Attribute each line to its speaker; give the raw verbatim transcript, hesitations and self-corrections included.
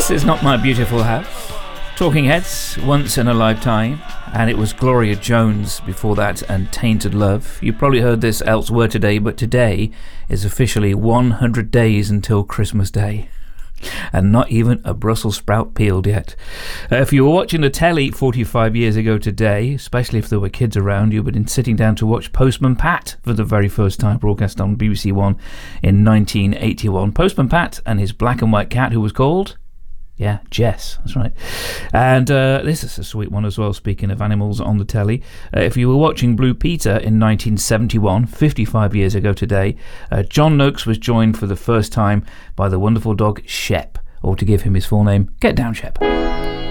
Speaker 1: This is Not My Beautiful House. Talking Heads, Once in a Lifetime, and it was Gloria Jones before that and Tainted Love. You probably heard this elsewhere today, but today is officially one hundred days until Christmas Day. And not even a Brussels sprout peeled yet. Uh, if you were watching the telly forty-five years ago today, especially if there were kids around, you would have been sitting down to watch Postman Pat for the very first time, broadcast on B B C One in nineteen eighty-one. Postman Pat and his black and white cat, who was called... Yeah, Jess, that's right. And uh, this is a sweet one as well, speaking of animals on the telly. Uh, if you were watching Blue Peter in nineteen seventy-one, fifty-five years ago today, uh, John Noakes was joined for the first time by the wonderful dog Shep, or to give him his full name, Get Down Shep.